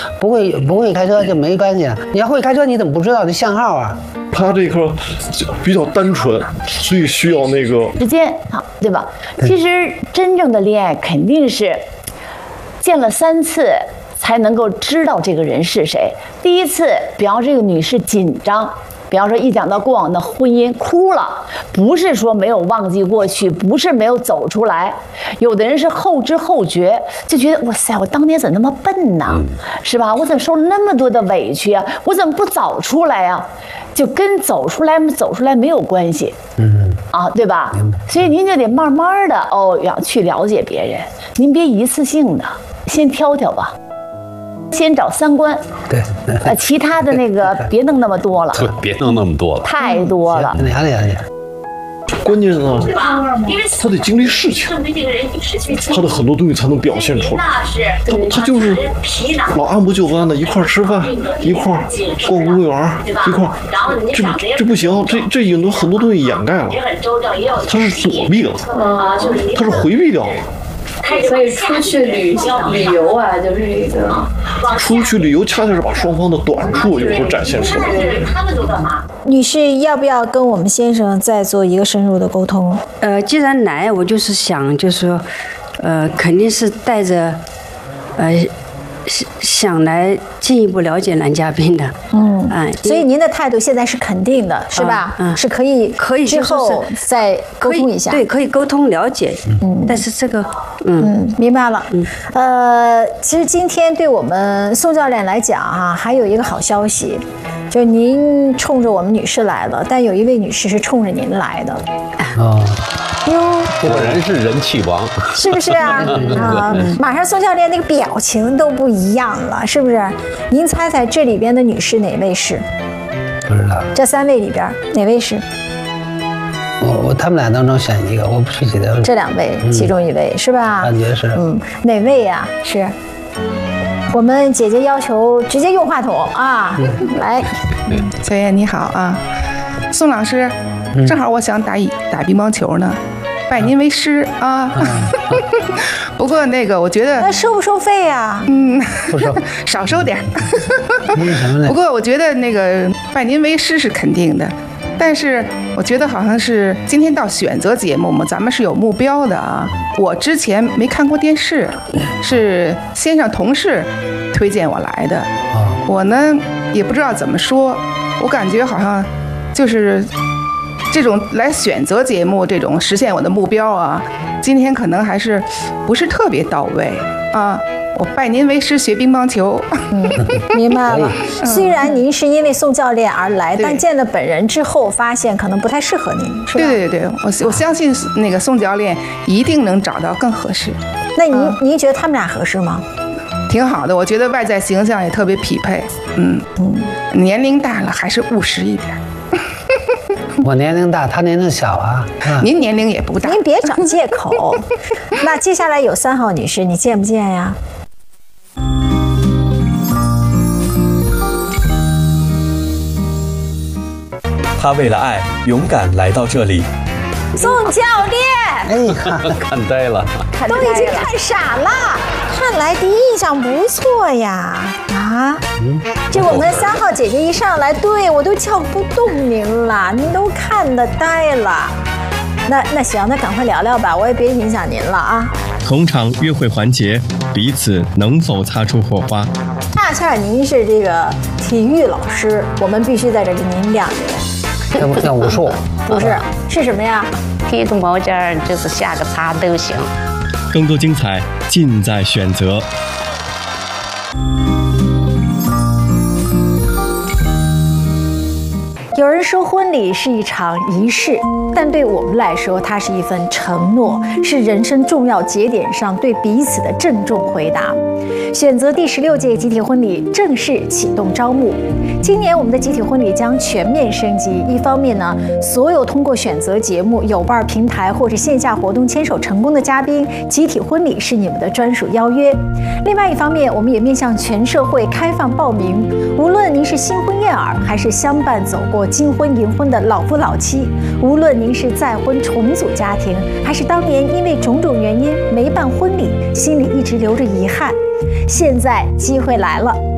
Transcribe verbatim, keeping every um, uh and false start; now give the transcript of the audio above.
不会不会开车就没关系了。你要会开车，你怎么不知道这限号啊？ 他这颗比较单纯，所以需要那个时间啊，对吧？其实真正的恋爱肯定是见了三次才能够知道这个人是谁。第一次，比方这个女士紧张。比方说，一讲到过往的婚姻，哭了，不是说没有忘记过去，不是没有走出来，有的人是后知后觉，就觉得哇塞，我当年怎么那么笨呢？是吧？我怎么受了那么多的委屈啊？我怎么不早出来呀？就跟走出来走出来没有关系，嗯啊，对吧？所以您就得慢慢的哦，要去了解别人，您别一次性的，先挑挑吧。先找三观， 对， 呃，其他的那个别弄那么多了， 对，别弄那么多了， 太多了。 了解了解。 关键呢，他得经历事情，他的很多东西才能表现出来。他他就是老按部就班的，一块儿吃饭，一块儿逛公园，一块儿，这这不行，这这很多很多东西掩盖了，他是躲避了，他是回避掉了。 所以出去旅旅游啊，就是一个出去旅游，恰恰是把双方的短处有时候展现出来。 女士，要不要跟我们先生再做一个深入的沟通？ 呃，既然来，我就是想，就是说，呃，肯定是带着，呃，想来进一步了解男嘉宾的。嗯， 哎，所以您的态度现在是肯定的，是吧？嗯，是可以， 可以之后再沟通一下。 对，可以沟通了解。嗯，但是这个，嗯嗯，明白了。嗯，呃，其实今天对我们宋教练来讲啊，还有一个好消息，就您冲着我们女士来了，但有一位女士是冲着您来的。 哦。 哟， 果然是人气王， 是不是啊？啊，马上宋教练那个表情都不一样了，是不是？您猜猜这里边的女士哪位是？ 不知道。 这三位里边哪位是？ 我我他们俩当中选一个，我不具体的。 这两位，其中一位、嗯、是吧？ 感觉是。 嗯，哪位呀、啊？是。我们姐姐要求直接用话筒啊，嗯、来。 嗯，小燕你好啊，宋老师，嗯、正好我想打一打乒乓球呢。拜您为师啊！不过那个，我觉得那收不收费呀？ 嗯， 不收， 少收点。不过我觉得那个拜您为师是肯定的，但是我觉得好像是今天到选择节目嘛，咱们是有目标的啊。我之前没看过电视，是先生同事推荐我来的。我呢也不知道怎么说，我感觉好像就是。这种来选择节目，这种实现我的目标啊，今天可能还是不是特别到位啊。我拜您为师学乒乓球， 嗯，明白了。虽然您是因为宋教练而来，但见了本人之后，发现可能不太适合您，是吧？ 对对对，我我相信那个宋教练一定能找到更合适。 那您、啊、您觉得他们俩合适吗？ 挺好的，我觉得外在形象也特别匹配。嗯嗯，年龄大了还是务实一点。 我年龄大，他年龄小啊。 啊您年龄也不大， 您别找借口。那接下来有三号女士，你见不见呀？ 他为了爱，勇敢来到这里。 宋教练， 哎，看看呆了， 都已经看傻了。看来第一印象不错呀。啊，这我们三号姐姐一上来，对我都叫不动您了，您都看得呆了。那那行，那赶快聊聊吧，我也别影响您了啊。 同场约会环节，彼此能否擦出火花？ 恰恰您是这个体育老师，我们必须在这给您亮这不像武术， 不是，是什么呀？ 披个毛巾就是下个擦都行。 更多精彩尽在选择。 有人说婚礼是一场仪式，但对我们来说，它是一份承诺，是人生重要节点上对彼此的郑重回答。选择第十六届集体婚礼正式启动招募。今年我们的集体婚礼将全面升级。一方面呢，所有通过选择节目、有伴平台或者线下活动牵手成功的嘉宾，集体婚礼是你们的专属邀约。另外一方面，我们也面向全社会开放报名。无论您是新婚燕尔，还是相伴走过金婚银婚的老夫老妻，无论您是再婚重组家庭，还是当年因为种种原因没办婚礼，心里一直留着遗憾，现在机会来了。